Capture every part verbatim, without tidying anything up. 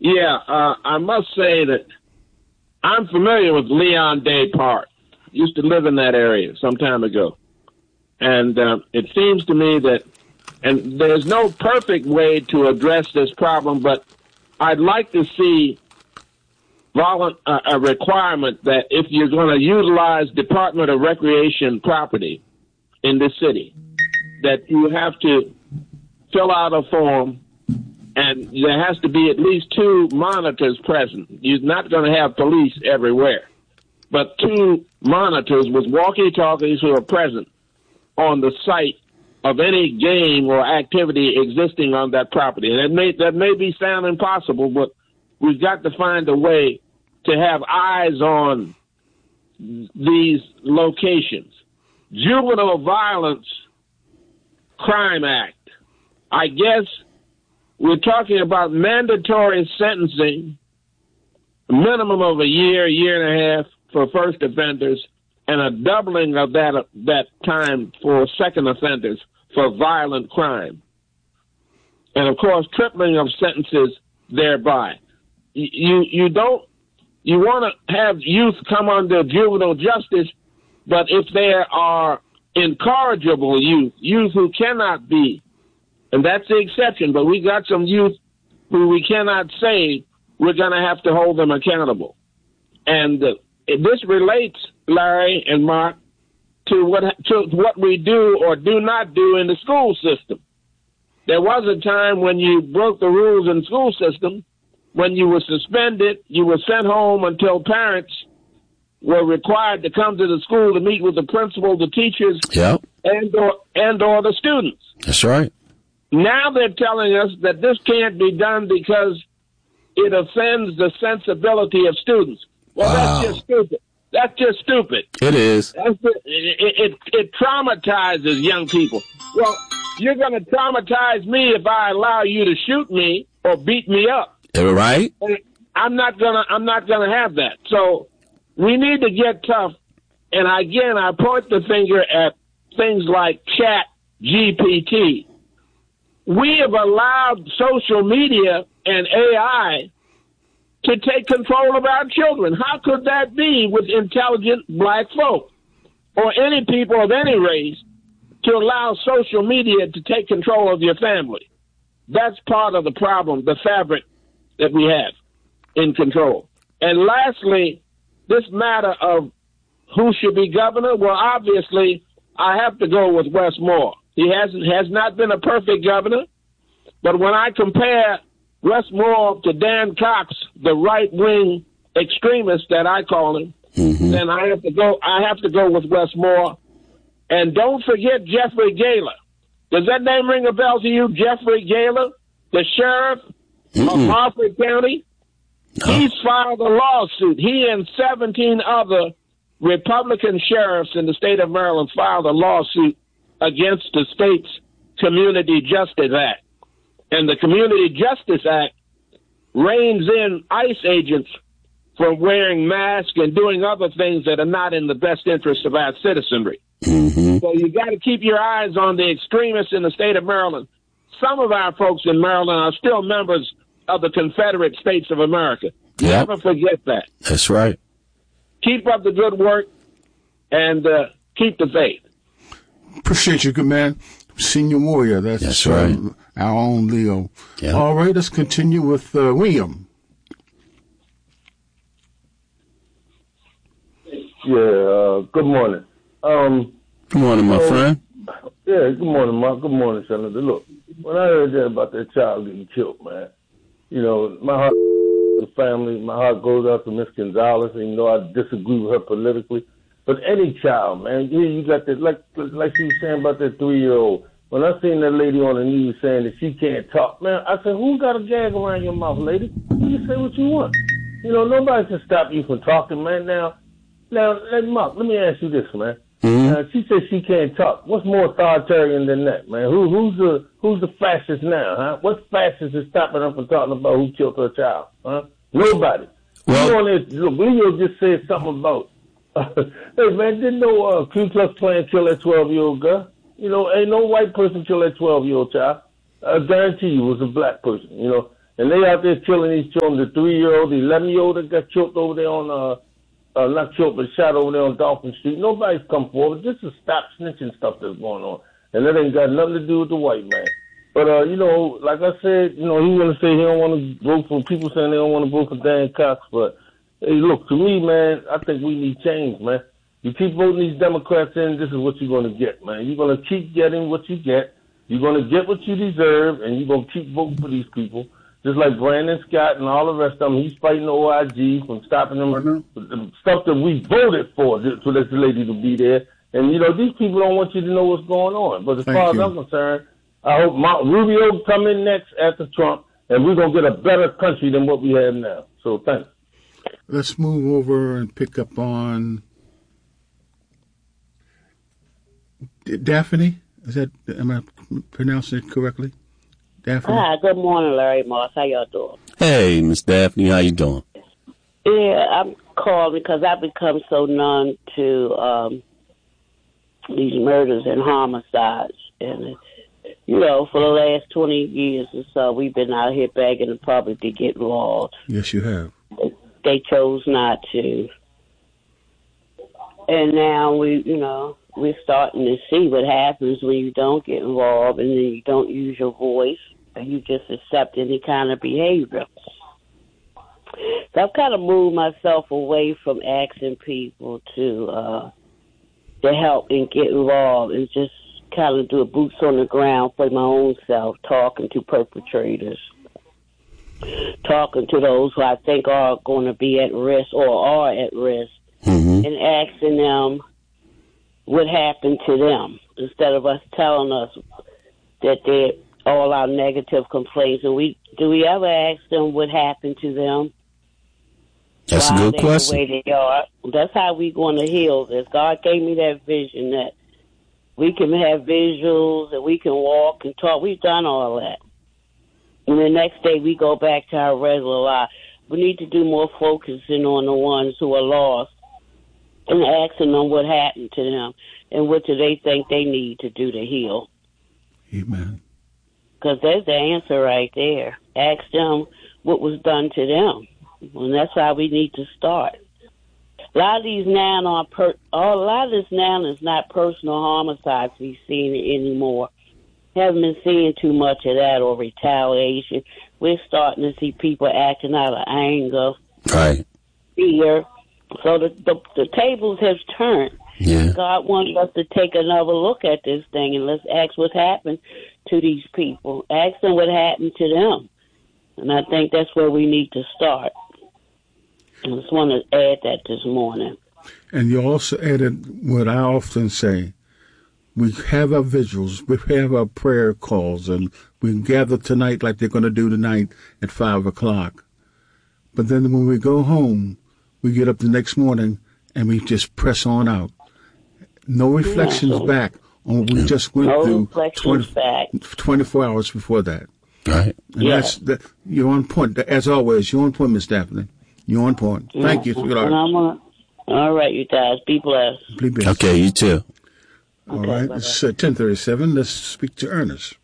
Yeah, uh, I must say that I'm familiar with Leon Day Park. Used to live in that area some time ago. And uh, it seems to me that, and there's no perfect way to address this problem, but I'd like to see volu- uh, a requirement that if you're going to utilize Department of Recreation property in this city, that you have to fill out a form, and there has to be at least two monitors present. You're not going to have police everywhere, but two monitors with walkie-talkies who are present on the site of any game or activity existing on that property. And that may, that may be sound impossible, but we've got to find a way to have eyes on these locations. Juvenile Violence Crime Act. I guess we're talking about mandatory sentencing, a minimum of a year, year and a half for first offenders, and a doubling of that that time for second offenders for violent crime. And, of course, tripling of sentences thereby. You, you don't, you want to have youth come under juvenile justice, but if there are incorrigible youth, youth who cannot be, and that's the exception, but we got some youth who we cannot save, we're going to have to hold them accountable. And uh, this relates, Larry and Mark, to what to what we do or do not do in the school system. There was a time when you broke the rules in the school system, when you were suspended, you were sent home until parents were required to come to the school to meet with the principal, the teachers, yep. and or and or the students. That's right. Now they're telling us that this can't be done because it offends the sensibility of students. Well, wow. that's just stupid. That's just stupid. It is. That's it, it, it, it traumatizes young people. Well, you're going to traumatize me if I allow you to shoot me or beat me up. Right. I'm not gonna. I'm not gonna have that. So we need to get tough. And again, I point the finger at things like Chat G P T. We have allowed social media and A I to take control of our children. How could that be with intelligent black folk or any people of any race to allow social media to take control of your family? That's part of the problem, the fabric that we have in control. And lastly, this matter of who should be governor, well, obviously, I have to go with Wes Moore. He hasn't has not been a perfect governor, but when I compare Wes Moore to Dan Cox, the right-wing extremist that I call him, mm-hmm. then I have to go. I have to go with Wes Moore. And don't forget Jeffrey Gahler. Does that name ring a bell to you, Jeffrey Gahler, the sheriff Mm-mm. of Harford County? No. He's filed a lawsuit. He and seventeen other Republican sheriffs in the state of Maryland filed a lawsuit against the state's Community Justice Act. And the Community Justice Act reins in ICE agents from wearing masks and doing other things that are not in the best interest of our citizenry. Mm-hmm. So you got to keep your eyes on the extremists in the state of Maryland. Some of our folks in Maryland are still members of the Confederate States of America. Yep. Never forget that. That's right. Keep up the good work and uh, keep the faith. Appreciate you, good man. Senior warrior. That's, That's right. Um, our own Leo. Yep. All right, let's continue with uh, William. Yeah, uh, good morning. Um, good morning, my so, friend. Yeah, good morning, Mark. Good morning, Senator. Look, when I heard that about that child getting killed, man, you know, my heart the family, my heart goes out to Miss Gonzalez, even though I disagree with her politically. But any child, man, here you got that, like like she was saying about that three-year-old. When I seen that lady on the news saying that she can't talk, man, I said, who got a gag around your mouth, lady? You can say what you want. You know, nobody can stop you from talking, man. Now, now, let Mark, let me ask you this, man. Mm-hmm. Uh, she said she can't talk. What's more authoritarian than that, man? Who, who's the who's the fastest now, huh? What fastest is stopping her from talking about who killed her child, huh? Nobody. Well, you know, look, Leo just said something about, uh, hey, man, didn't no uh, Ku Klux Klan kill that twelve-year-old girl? You know, ain't no white person kill that twelve-year-old child. I guarantee you it was a black person, you know. And they out there killing these children, the three-year-old, the eleven-year-old that got killed over there on, uh, uh, not killed, but shot over there on Dolphin Street. Nobody's come forward. This is stop snitching stuff that's going on. And that ain't got nothing to do with the white man. But, uh, you know, like I said, you know, he want to say he don't want to vote for, people saying they don't want to vote for Dan Cox. But, hey, look, to me, man, I think we need change, man. You keep voting these Democrats in, this is what you're going to get, man. You're going to keep getting what you get. You're going to get what you deserve, and you're going to keep voting for these people. Just like Brandon Scott and all the rest of them, he's fighting the O I G from stopping them, the stuff that we voted for, for this lady to be there. And, you know, these people don't want you to know what's going on. But as Thank far you. as I'm concerned, I hope Mount Rubio come in next after Trump, and we're going to get a better country than what we have now. So thanks. Let's move over and pick up on Daphne. Is that, am I pronouncing it correctly? Daphne? Hi, good morning, Larry Moss. How y'all doing? Hey, Miss Daphne, how you doing? Yeah, I'm calling because I've become so numb to um, these murders and homicides. And, you know, for the last twenty years or so, we've been out here begging the public to get involved. Yes, you have. They chose not to. And now we, you know, we're starting to see what happens when you don't get involved and then you don't use your voice and you just accept any kind of behavior. So I've kind of moved myself away from asking people to uh, to help and get involved and just kind of do a boots on the ground for my own self, talking to perpetrators, talking to those who I think are going to be at risk or are at risk, Mm-hmm. and asking them what happened to them instead of us telling us that they're all our negative complaints. And we do we ever ask them what happened to them? That's a Why good they question. The way they are? That's how we going to heal this. God gave me that vision that we can have visuals and we can walk and talk. We've done all that. And the next day we go back to our regular life. We need to do more focusing on the ones who are lost and asking them what happened to them and what do they think they need to do to heal. Amen. Because there's the answer right there. Ask them what was done to them. And that's how we need to start. A lot of these now are per, oh, a lot of this now is not personal homicides we've seen anymore. Haven't been seeing too much of that or retaliation. We're starting to see people acting out of anger, Right. fear. So the, the the tables have turned. Yeah. God wants us to take another look at this thing and let's ask what happened to these people. Ask them what happened to them. And I think that's where we need to start. I just want to add that this morning. And you also added what I often say. We have our vigils, we have our prayer calls, and we gather tonight like they're going to do tonight at five o'clock. But then when we go home, we get up the next morning and we just press on out. No reflections Yeah. back on what we just went No through reflections twenty, back. twenty-four hours before that. Right. And Yeah. that's that, you're on point. As always, you're on point, Miss Daphne. You're on point. Thank you, And sweetheart. I want all right, you guys. Be blessed. Be blessed. Okay, you too. All Okay, right, bye-bye. it's uh, ten thirty-seven. Let's speak to Ernest.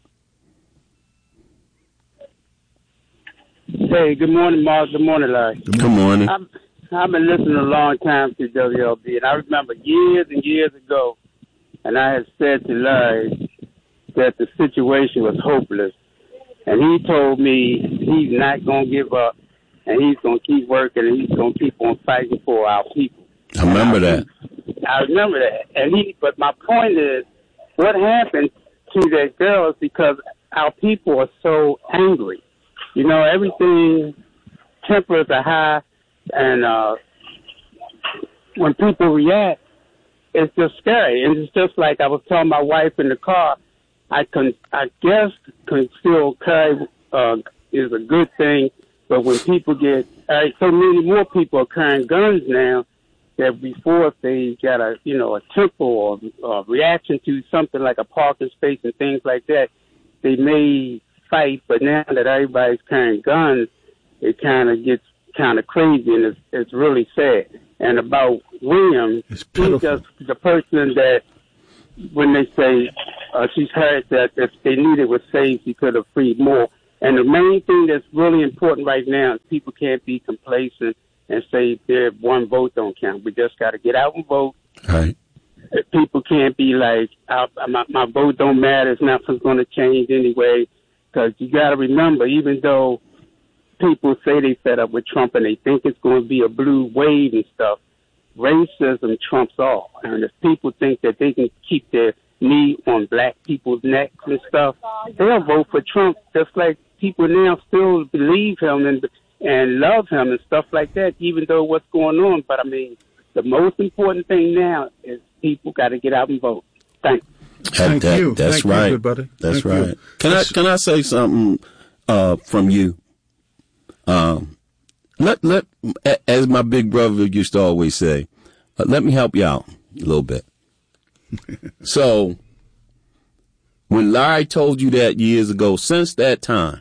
Hey, good morning, Mark. Good morning, Larry. Good morning. I'm, I've been listening a long time to W L B, and I remember years and years ago, and I had said to Larry that the situation was hopeless, and he told me he's not going to give up, and he's going to keep working, and he's going to keep on fighting for our people. I remember that. I remember that. And he, but my point is, what happened to that girl is because our people are so angry. You know, everything, tempers are high, and uh, when people react, it's just scary. And it's just like I was telling my wife in the car, I can, I guess, concealed carry uh, is a good thing, but when people get, uh, so many more people are carrying guns now, that before if they got a, you know, a temper or a reaction to something like a parking space and things like that, they may fight. But now that everybody's carrying guns, it kind of gets kind of crazy, and it's, it's really sad. And about William, It's he's pitiful. just the person that when they say uh, she's heard that if they knew it was safe, he could have freed more. And the main thing that's really important right now is people can't be complacent and say their one vote don't count. We just got to get out and vote. Right. People can't be like, I, my, my vote don't matter. It's nothing's going to change anyway. Because you got to remember, even though people say they fed up with Trump and they think it's going to be a blue wave and stuff, racism trumps all. And if people think that they can keep their knee on black people's necks and stuff, they'll vote for Trump, just like people now still believe him and and love him and stuff like that, even though what's going on. But, I mean, the most important thing now is people got to get out and vote. Thanks. Thank that, you. That's Thank right. you, everybody. That's Thank right. You. Can I can I say something uh, from you? Um, let let as my big brother used to always say, uh, let me help you out a little bit. So, when Larry told you that years ago, since that time,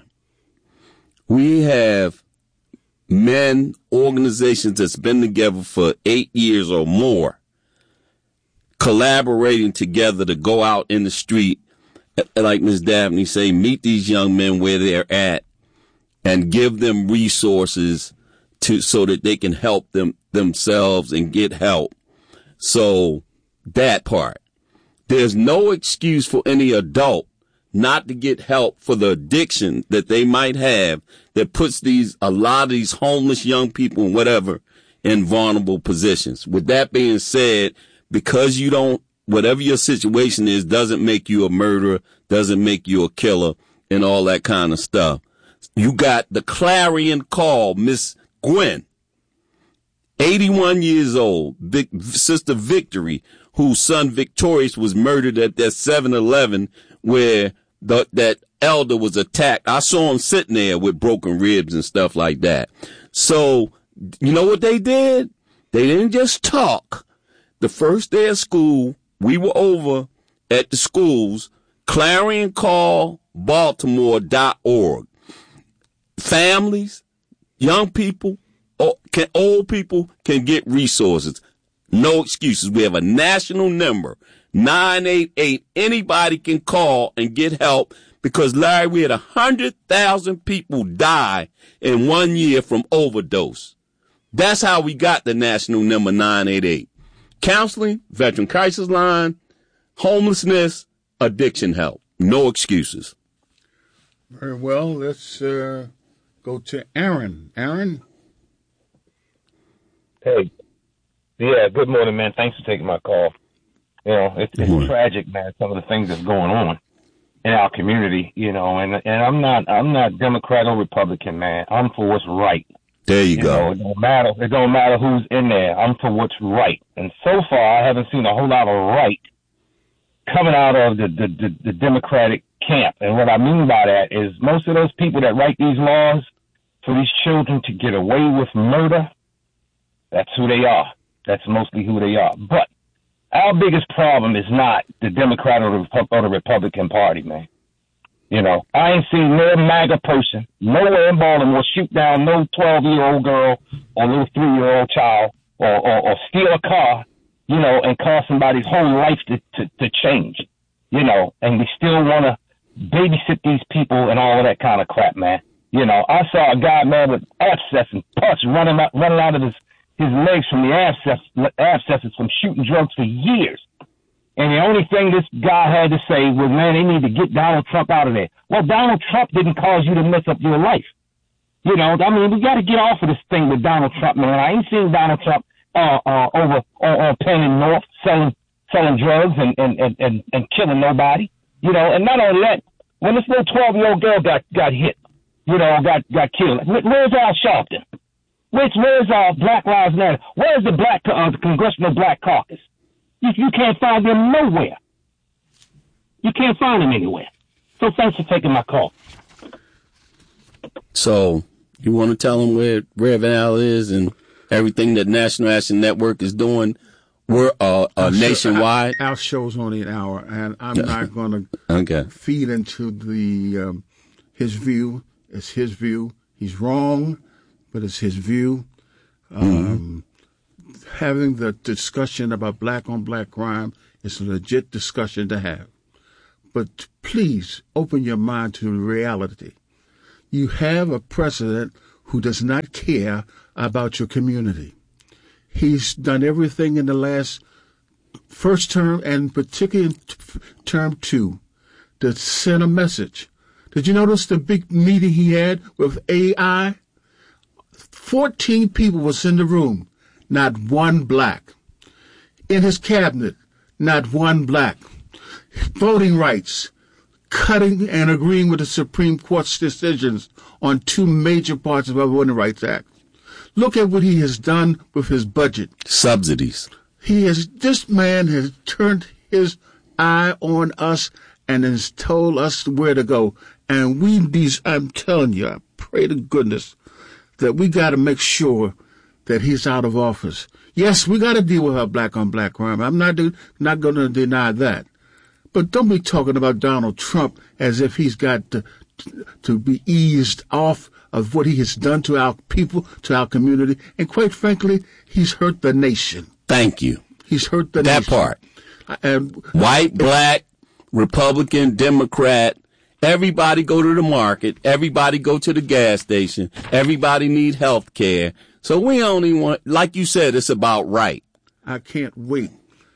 we have men, organizations that's been together for eight years or more, collaborating together to go out in the street, like Miz Dabney say, meet these young men where they're at and give them resources to so that they can help them themselves and get help. So that part. There's no excuse for any adult not to get help for the addiction that they might have that puts these, a lot of these homeless young people and whatever in vulnerable positions. With that being said, because you don't, whatever your situation is, doesn't make you a murderer, doesn't make you a killer and all that kind of stuff. You got the clarion call, Miss Gwen, eighty-one years old, Vic, Sister Victory, whose son Victorious was murdered at that seven eleven where the, that elder was attacked. I saw him sitting there with broken ribs and stuff like that. So, you know what they did? They didn't just talk. The first day of school, we were over at the schools, clarion call baltimore dot org. Families, young people, can, old people can get resources. No excuses. We have a national number, nine eight eight. Anybody can call and get help because, Larry, we had one hundred thousand people die in one year from overdose. That's how we got the national number nine eight eight. Counseling, veteran crisis line, homelessness, addiction help. No excuses. Very well. Let's uh, go to Aaron. Aaron? Hey. Yeah, good morning, man. Thanks for taking my call. You know, it's, it's tragic, man, some of the things that's going on in our community, you know, and and I'm not I'm not Democrat or Republican, man. I'm for what's right. There you, you go. Know, it don't matter. It don't matter who's in there. I'm for what's right. And so far, I haven't seen a whole lot of right coming out of the, the, the, the Democratic camp. And what I mean by that is most of those people that write these laws for these children to get away with murder, that's who they are. That's mostly who they are. But our biggest problem is not the Democrat or the, or the Republican Party, man. You know, I ain't seen no MAGA person nowhere in Baltimore shoot down no twelve-year-old girl or little three-year-old child or, or, or steal a car, you know, and cause somebody's whole life to, to, to change, you know, and we still want to babysit these people and all of that kind of crap, man. You know, I saw a guy, man, with abscess and pus running out, running out of his, his legs from the abscess, abscesses from shooting drugs for years. And the only thing this guy had to say was, man, they need to get Donald Trump out of there. Well, Donald Trump didn't cause you to mess up your life. You know, I mean, we got to get off of this thing with Donald Trump, man. I ain't seen Donald Trump uh, uh, over on, on Penn and North selling selling drugs and, and, and, and, and killing nobody. You know, and not only that, when this little twelve-year-old girl got, got hit, you know, got, got killed, where's Al Sharpton? Where's, where's uh, Black Lives Matter? Where's the Black uh, the Congressional Black Caucus? You, you can't find them nowhere. You can't find them anywhere. So thanks for taking my call. So you want to tell them where Reverend Al is and everything that National Action Network is doing? We're uh, uh, nationwide. Our, our show's only an hour, and I'm not going to okay. feed into the um, his view. It's his view. He's wrong, but it's his view. Um, mm-hmm. Having the discussion about black on black crime is a legit discussion to have. But please open your mind to reality. You have a president who does not care about your community. He's done everything in the last first term and particularly in term two to send a message. Did you notice the big meeting he had with A I? Fourteen people was in the room, not one black. In his cabinet, not one black. Voting rights, cutting and agreeing with the Supreme Court's decisions on two major parts of our Voting Rights Act. Look at what he has done with his budget. Subsidies. He has, this man has turned his eye on us and has told us where to go. And we, these, I'm telling you, I pray to goodness that we got to make sure that he's out of office. Yes, we got to deal with our black on black crime. I'm not, not going to deny that. But don't be talking about Donald Trump as if he's got to, to be eased off of what he has done to our people, to our community. And quite frankly, he's hurt the nation. Thank you. He's hurt the that nation. part. And, White, black, Republican, Democrat, everybody go to the market. Everybody go to the gas station. Everybody need health care. So we only want, like you said, it's about right. I can't wait.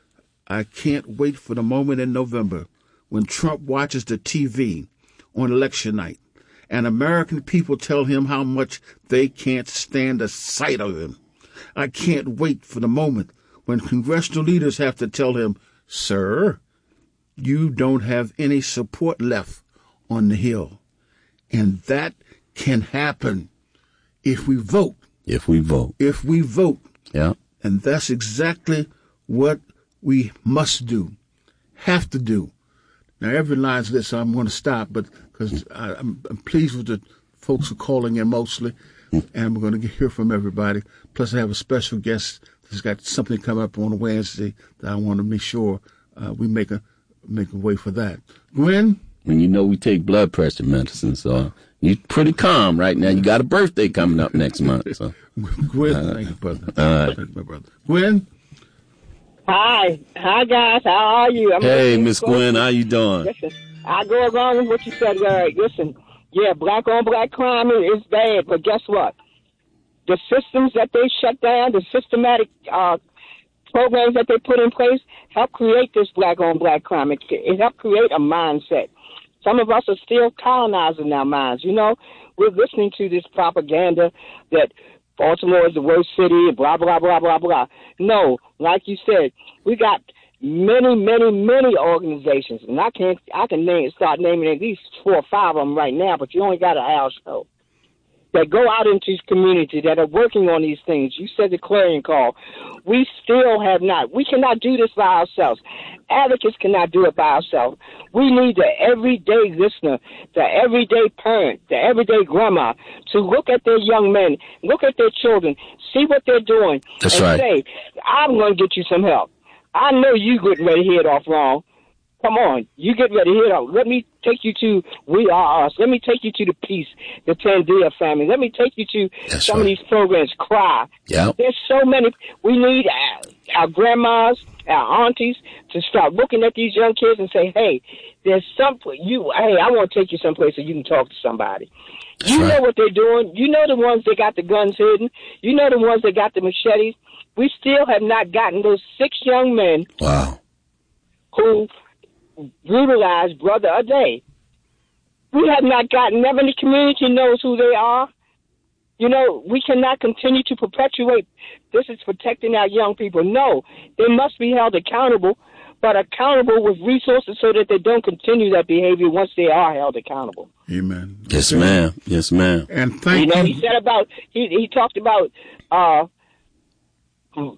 I can't wait for the moment in November when Trump watches the T V on election night and American people tell him how much they can't stand the sight of him. I can't wait for the moment when congressional leaders have to tell him, sir, you don't have any support left on the Hill. And that can happen if we vote. If we vote. If we vote. Yeah. And that's exactly what we must do, have to do. Now, every line's this, so I'm going to stop, but because I'm, I'm pleased with the folks who are calling in mostly, and we're going to hear from everybody. Plus, I have a special guest that's got something coming up on Wednesday that I want to make sure uh, we make a make a way for that. Gwen? And you know we take blood pressure medicine, so you're pretty calm right now. You got a birthday coming up next month. So. Gwen, uh, thank you, brother. Uh, thank you, my brother. Gwen? Hi. Hi, guys. How are you? I'm hey, Miss Gwen, how you doing? Listen, I go along with what you said, Larry. Listen, yeah, black-on-black crime is bad, but guess what? The systems that they shut down, the systematic uh, programs that they put in place help create this black-on-black crime. It, it helped create a mindset. Some of us are still colonizing our minds. You know, we're listening to this propaganda that Baltimore is the worst city and blah, blah, blah, blah, blah. No, like you said, we got many, many, many organizations. And I can't, I can name, start naming at least four or five of them right now, but you only got a house show. That go out into these communities that are working on these things. You said the clarion call. We still have not. We cannot do this by ourselves. Advocates cannot do it by ourselves. We need the everyday listener, the everyday parent, the everyday grandma to look at their young men, look at their children, see what they're doing, That's and right. say, I'm going to get you some help. I know you getting ready to head off wrong. Come on, you get ready to head off. Let me take you to We Are Us. Let me take you to the Peace, the Tandia family. Let me take you to That's some right. of these programs. Cry. Yeah. There's so many. We need our, our grandmas, our aunties to start looking at these young kids and say, hey, there's some, you, hey, I want to take you someplace so you can talk to somebody. That's you right. know what they're doing. You know the ones that got the guns hidden. You know the ones that got the machetes. We still have not gotten those six young men Wow. who brutalized Brother Ade. We have not gotten them, and the community knows who they are. You know, we cannot continue to perpetuate this is protecting our young people. No, they must be held accountable, but accountable with resources so that they don't continue that behavior once they are held accountable. Amen. Yes, ma'am. Yes, ma'am. And thank You know, you. he said about, he, he talked about uh, uh,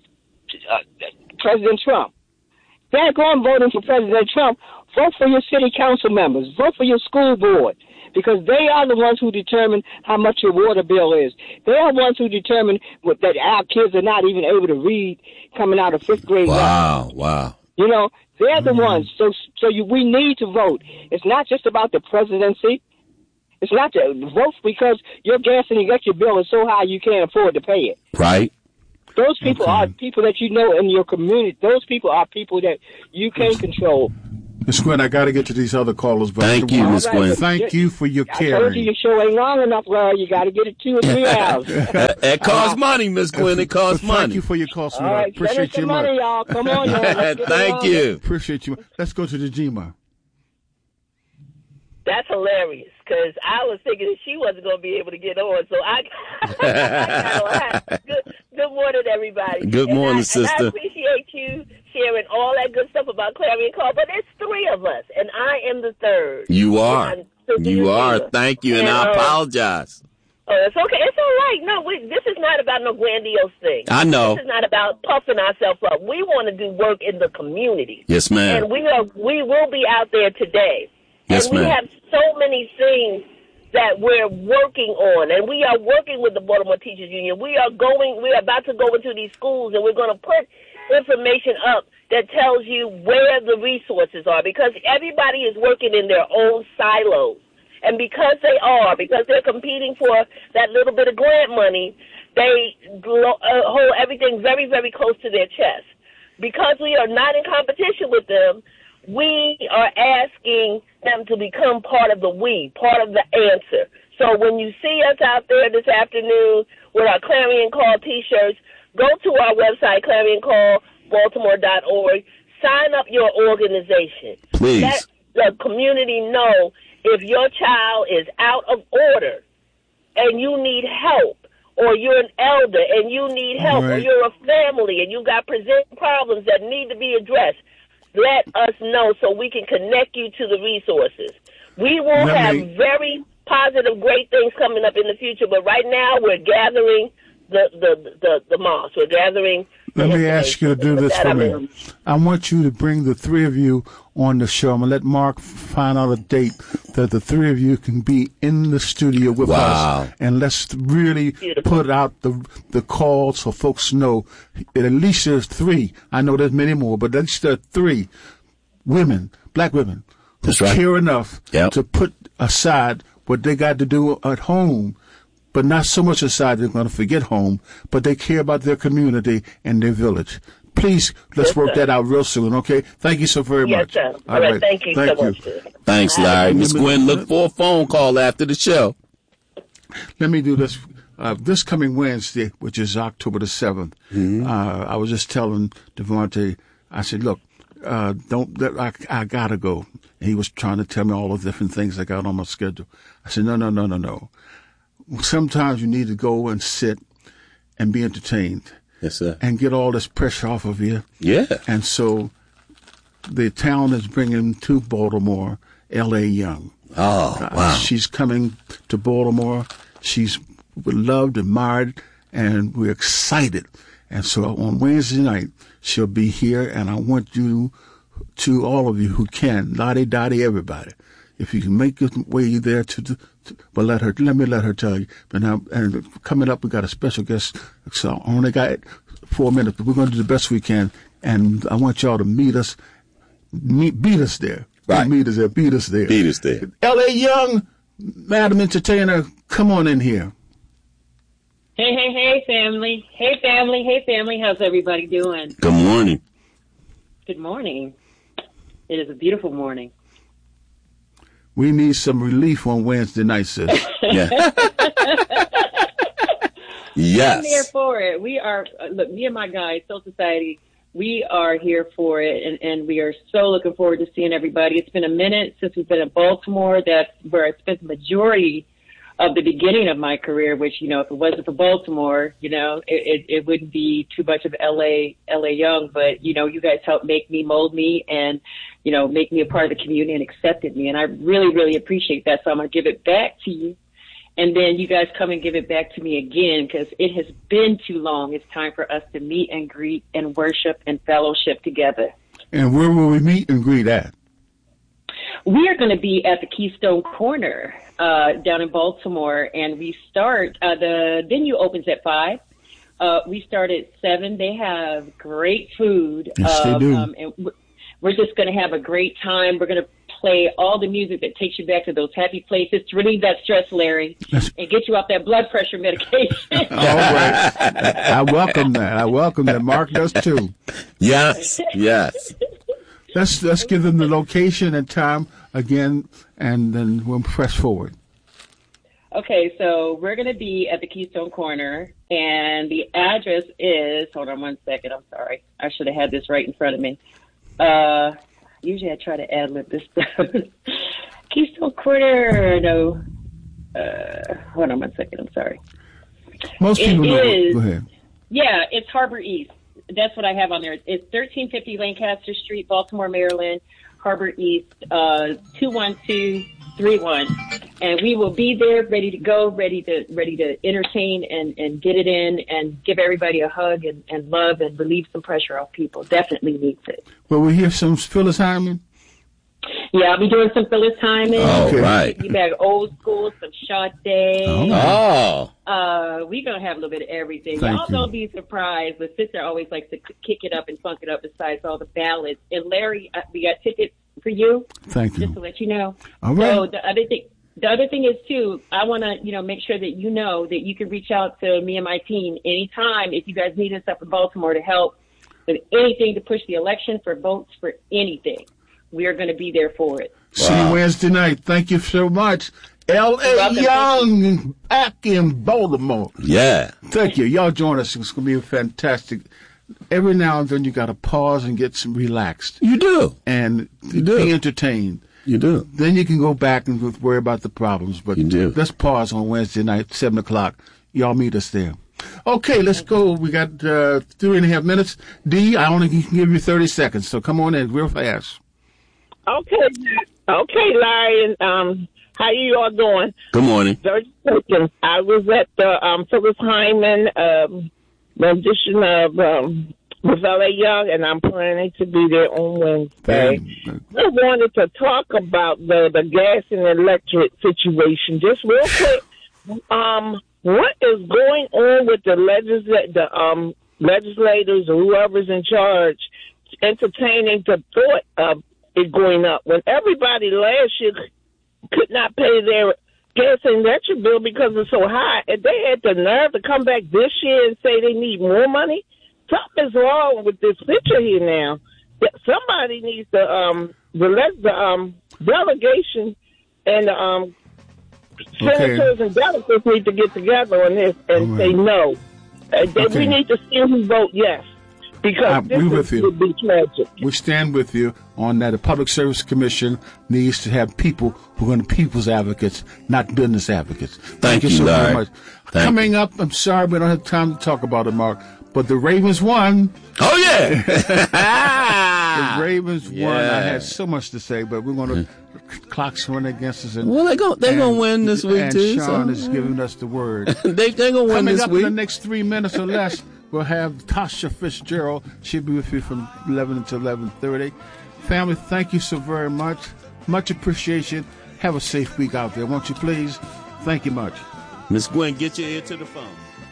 President Trump. They're going voting for President Trump. Vote for your city council members. Vote for your school board, because they are the ones who determine how much your water bill is. They are the ones who determine what, that our kids are not even able to read coming out of fifth grade. Wow. Wow. You know, they're the Mm-hmm. ones. So, so you, we need to vote. It's not just about the presidency. It's not to vote because your gas and electric bill is so high you can't afford to pay it. Right. Those people Okay. are people that you know in your community. Those people are people that you can control. Miss Gwen, I got to get to these other callers. But Thank you, Miss All right, Gwen. but Thank you for your I told you caring. your show ain't long enough, Larry. You got to get it two or three hours. It costs money, Miss Gwen. It costs But thank money. you for your call, All sweetheart. right, send us Appreciate some you money, much. y'all. Come on, y'all. Let's get it Thank on. you. Appreciate you. Let's go to the G-Ma. That's hilarious because I was thinking that she wasn't going to be able to get on. So I, I got on. Good, good morning, everybody. Good And morning, I, sister. And I appreciate you sharing all that good stuff about Clarion Call. But there's three of us, and I am the third. You are. And I'm Sister You are. Eugenia. Thank you, and, And, I um, apologize. Oh, it's okay. It's all right. No, we, this is not about no grandiose thing. I know. This is not about puffing ourselves up. We want to do work in the community. Yes, ma'am. And we are. We will be out there today. Yes, and we ma'am. have so many things that we're working on, and we are working with the Baltimore Teachers Union. We are going. We are about to go into these schools, and we're going to put information up that tells you where the resources are, because everybody is working in their own silos. And because they are, because they're competing for that little bit of grant money, they uh, hold everything very, very close to their chest. Because we are not in competition with them, we are asking them to become part of the we, part of the answer. So when you see us out there this afternoon with our Clarion Call T-shirts, go to our website, clarion call baltimore dot org, sign up your organization. Please. Let the community know if your child is out of order and you need help, or you're an elder and you need help, Right. or you're a family and you got present problems that need to be addressed, let us know so we can connect you to the resources. We will Let have me- very positive, great things coming up in the future, but right now we're gathering the, the, the, the moss. We're gathering the Let me ask you to do information. this With that, for I'm me. in. I want you to bring the three of you on the show. I'm going to let Mark find out a date that the three of you can be in the studio with Wow. us. And let's really Beautiful. put out the the call so folks know that at least there's three. I know there's many more, but at least there are three women, black women, who That's right. care enough Yep. to put aside what they got to do at home, but not so much aside they're going to forget home, but they care about their community and their village. Please, let's Yes, work sir. that out real soon, okay? Thank you so very Yes, much. sir. All right, thank you so much, sir. Thanks, Larry. Miss Gwen, look for a phone call after the show. Let me do this. Uh, this coming Wednesday, which is October the seventh, Mm-hmm. uh, I was just telling Devontae, I said, look, uh, don't, that- I, I gotta go. And he was trying to tell me all the different things I got on my schedule. I said, no, no, no, no, no. Sometimes you need to go and sit and be entertained Yes, sir. and get all this pressure off of you. Yeah. And so the town is bringing to Baltimore L A Young. Oh, Uh, wow. She's coming to Baltimore. She's loved, admired, and we're excited. And so on Wednesday night, she'll be here, and I want you to, all of you who can, Lottie Dottie, everybody, if you can make your way there to, the, to but let her, let me let her tell you. But now, and coming up, we got a special guest, so I only got four minutes, but we're going to do the best we can, and I want y'all to meet us, meet, beat us there. Right. Meet us there, beat us there. Beat us there. L A Young, Madam Entertainer, come on in here. Hey, hey, hey, family. Hey, family. Hey, family. How's everybody doing? Good morning. Good morning. It is a beautiful morning. We need some relief on Wednesday night, sis. Yeah. I'm here Yes. for it. We are, uh, look, me and my guys, Soul Society, we are here for it, and, and we are so looking forward to seeing everybody. It's been a minute since we've been in Baltimore. That's where I spent the majority of the beginning of my career, which, you know, if it wasn't for Baltimore, you know, it, it, it wouldn't be too much of L A, L A Young, but, you know, you guys helped make me, mold me, and, you know, make me a part of the community and accepted me. And I really, really appreciate that. So I'm going to give it back to you. And then you guys come and give it back to me again, because it has been too long. It's time for us to meet and greet and worship and fellowship together. And where will we meet and greet at? We are going to be at the Keystone Corner uh, down in Baltimore, and we start, uh, the venue opens at five. Uh, we start at seven. They have great food. Yes, they do. Um, and we're- we're just going to have a great time. We're going to play all the music that takes you back to those happy places to relieve that stress, Larry, and get you off that blood pressure medication. All right. I welcome that. I welcome that. Mark does too. Yes. Yes. let's let's give them the location and time again, and then we'll press forward. Okay, so we're going to be at the Keystone Corner, and the address is, hold on one second, I'm sorry. I should have had this right in front of me. Uh, usually I try to ad-lib this stuff. Keystone Corner, no. Uh, hold on one second, I'm sorry. Most people it know. Is, Go ahead. Yeah, it's Harbor East. That's what I have on there. It's thirteen fifty Lancaster Street, Baltimore, Maryland, Harbor East, uh, two one two three one. And we will be there ready to go, ready to ready to entertain and, and get it in and give everybody a hug and, and love and relieve some pressure off people. Definitely needs it. Well, we hear some Phyllis Hyman. Yeah, I'll be doing some Phyllis Hyman. Oh, okay. Right. You back old school, some Sade. Oh. Uh, we're going to have a little bit of everything. Thank Y'all you. don't be surprised. The sister always likes to kick it up and funk it up besides all the ballads. And Larry, uh, we got tickets for you. Thank you. Just to let you know. All right. So the other thing, the other thing is too, I want to, you know, make sure that you know that you can reach out to me and my team anytime if you guys need us up in Baltimore to help with anything to push the election for votes for anything. We are going to be there for it. See you Wednesday night. Thank you so much. L A Young back in Baltimore. Yeah. Thank you. Y'all join us. It's going to be fantastic. Every now and then you got to pause and get some relaxed. You do. And You do. be entertained. You do. Then you can go back and worry about the problems. But You do. let's pause on Wednesday night, seven o'clock. Y'all meet us there. Okay, let's go. We got uh, three and a half minutes. D, I only can give you thirty seconds, so come on in real fast. Okay, okay, Larry, and um, how you all doing? Good morning. thirty seconds. I was at the um, Phyllis Hyman um, rendition of um, with L A Young, and I'm planning to be there on Wednesday. I wanted to talk about the, the gas and electric situation just real quick. Um, what is going on with the legisla- the um, legislators or whoever's in charge entertaining the thought of it going up when everybody last year could not pay their gas and electric bill because it's so high, and they had the nerve to come back this year and say they need more money? Something's wrong with this picture here now. Somebody needs to um the the um delegation and the um senators Okay. and delegates need to get together on this and All say right. no. Uh, they, Okay. We need to see who vote yes because I this agree is, with you. would be tragic. We stand with you on that. The Public Service Commission needs to have people who are going to be people's advocates, not business advocates. Thank, Thank you you, so very Larry. much. Thank Coming up, I'm sorry we don't have time to talk about it, Mark, but the Ravens won. Oh, yeah. The Ravens won. Yeah. I had so much to say, but we're going to clocks running against us. And, Well, they're going they're and- gonna win this week, and too. Sean so. is giving us the word. they, they're going to win Coming this up week. in the next three minutes or less, we'll have Tasha Fitzgerald. She'll be with you from eleven until eleven thirty. Family, thank you so very much. Much appreciation. Have a safe week out there, won't you please? Thank you much. Miss Gwen, get your ear to the phone.